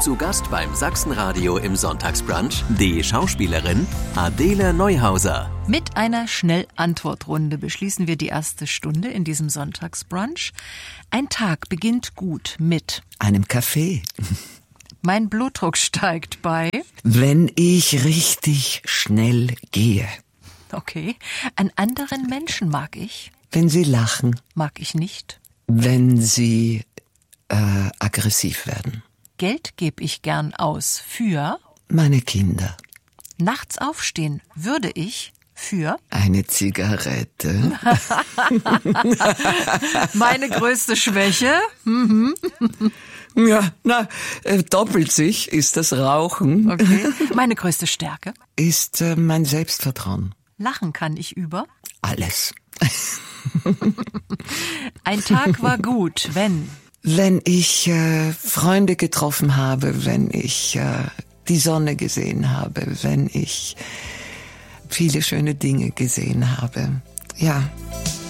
Zu Gast beim Sachsenradio im Sonntagsbrunch die Schauspielerin Adele Neuhauser. Mit einer Schnellantwortrunde beschließen wir die erste Stunde in diesem Sonntagsbrunch. Ein Tag beginnt gut mit einem Kaffee. Mein Blutdruck steigt bei... Wenn ich richtig schnell gehe. Okay. An anderen Menschen mag ich. Wenn sie lachen. Mag ich nicht. Wenn sie aggressiv werden. Geld gebe ich gern aus für... Meine Kinder. Nachts aufstehen würde ich für... Eine Zigarette. Meine größte Schwäche? Ja, doppelt sich ist das Rauchen. Okay. Meine größte Stärke? Ist mein Selbstvertrauen. Lachen kann ich über? Alles. Ein Tag war gut, wenn... Wenn ich Freunde getroffen habe, wenn ich die Sonne gesehen habe, wenn ich viele schöne Dinge gesehen habe. Ja.